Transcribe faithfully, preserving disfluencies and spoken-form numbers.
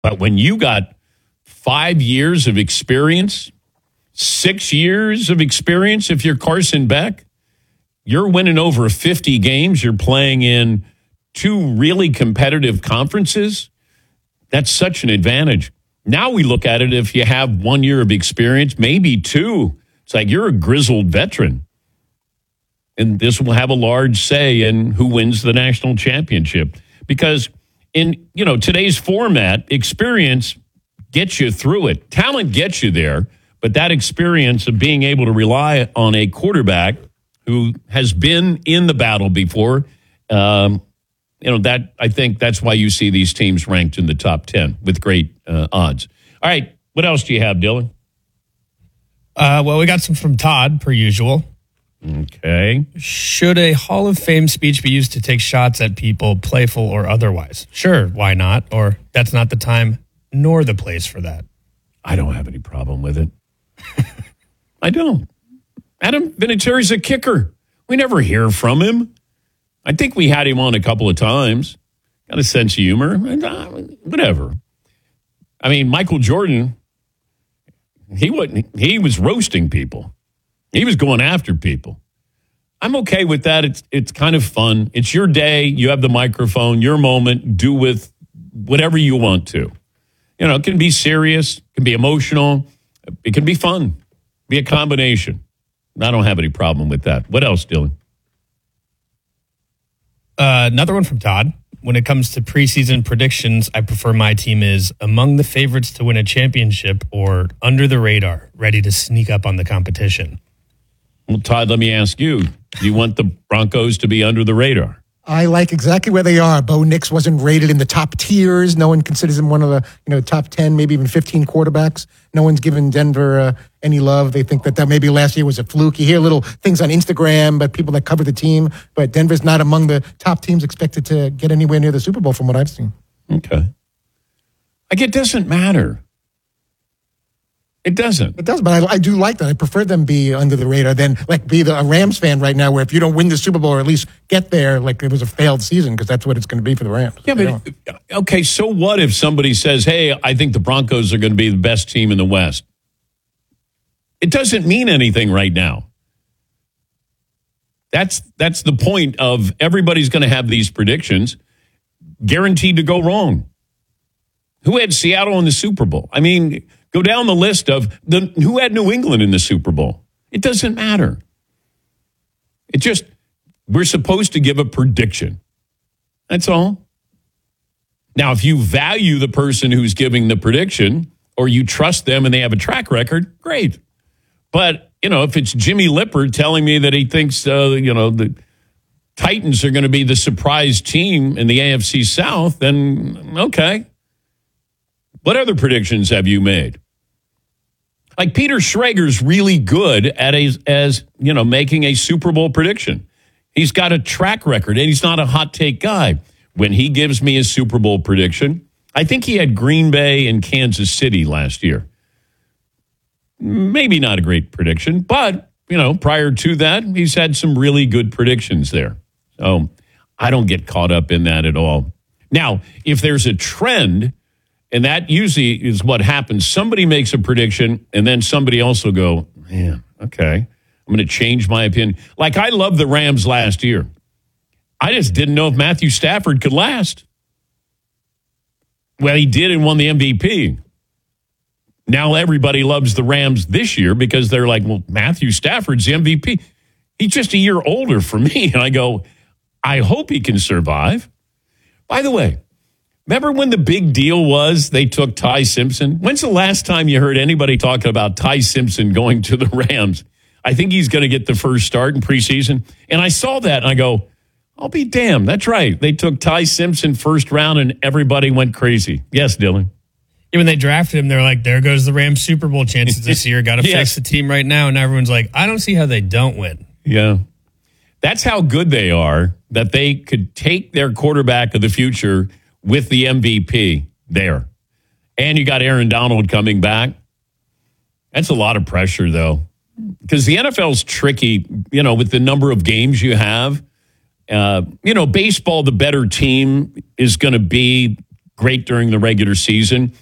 But when you got five years of experience, six years of experience, if you're Carson Beck, you're winning over fifty games. You're playing in two really competitive conferences. That's such an advantage. Now we look at it, if you have one year of experience, maybe two, it's like you're a grizzled veteran. And this will have a large say in who wins the national championship. Because in, you know, today's format, experience gets you through it. Talent gets you there, but that experience of being able to rely on a quarterback who has been in the battle before, um, you know, that I think that's why you see these teams ranked in the top ten with great uh, odds. All right, what else do you have, Dylan? Uh, well, we got some from Todd, per usual. Okay. Should a Hall of Fame speech be used to take shots at people, playful or otherwise? Sure, why not? Or that's not the time nor the place for that. I don't have any problem with it. I don't. Adam Vinatieri's a kicker. We never hear from him. I think we had him on a couple of times. Got a sense of humor. Whatever. I mean, Michael Jordan, he wasn't, he was roasting people. He was going after people. I'm okay with that. It's it's kind of fun. It's your day. You have the microphone, your moment. Do with whatever you want to. You know, it can be serious. It can be emotional. It can be fun. Be a combination. I don't have any problem with that. What else, Dylan? Uh, another one from Todd. When it comes to preseason predictions, I prefer my team is among the favorites to win a championship or under the radar, ready to sneak up on the competition. Well, Todd, let me ask you. Do you want the Broncos to be under the radar? I like exactly where they are. Bo Nix wasn't rated in the top tiers. No one considers him one of the you know top ten, maybe even fifteen quarterbacks. No one's given Denver uh, any love. They think that, that maybe last year was a fluke. You hear little things on Instagram, but people that cover the team. But Denver's not among the top teams expected to get anywhere near the Super Bowl from what I've seen. Okay. Like, it doesn't matter. It doesn't. It does, but I, I do like that. I prefer them be under the radar than like be the, a Rams fan right now, where if you don't win the Super Bowl or at least get there, like it was a failed season, because that's what it's going to be for the Rams. Yeah, but okay, so what if somebody says, hey, I think the Broncos are going to be the best team in the West? It doesn't mean anything right now. That's that's the point of everybody's going to have these predictions guaranteed to go wrong. Who had Seattle in the Super Bowl? I mean, go down the list of the who had New England in the Super Bowl. It doesn't matter. It just, we're supposed to give a prediction. That's all. Now, if you value the person who's giving the prediction or you trust them and they have a track record, great. But, you know, if it's Jimmy Lippert telling me that he thinks, uh, you know, the Titans are going to be the surprise team in the A F C South, then okay. What other predictions have you made? Like, Peter Schrager's really good at a, as, you know, making a Super Bowl prediction. He's got a track record, and he's not a hot take guy. When he gives me a Super Bowl prediction, I think he had Green Bay and Kansas City last year. Maybe not a great prediction, but, you know, prior to that, he's had some really good predictions there. So I don't get caught up in that at all. Now, if there's a trend, and that usually is what happens. Somebody makes a prediction, and then somebody else will go, man, okay, I'm going to change my opinion. Like, I love the Rams last year. I just didn't know if Matthew Stafford could last. Well, he did and won the M V P. Now everybody loves the Rams this year because they're like, well, Matthew Stafford's the M V P. He's just a year older for me. And I go, I hope he can survive. By the way, remember when the big deal was they took Ty Simpson? When's the last time you heard anybody talking about Ty Simpson going to the Rams? I think he's going to get the first start in preseason. And I saw that, and I go, I'll be damned. That's right. They took Ty Simpson first round, and everybody went crazy. Yes, Dylan. Yeah, when they drafted him, they're like, there goes the Rams Super Bowl chances this year. Got to yes. fix the team right now. And everyone's like, I don't see how they don't win. Yeah. That's how good they are, that they could take their quarterback of the future with the M V P there. And you got Aaron Donald coming back. That's a lot of pressure, though, because the N F L's tricky, you know, with the number of games you have. Uh, you know, baseball, the better team is going to be great during the regular season.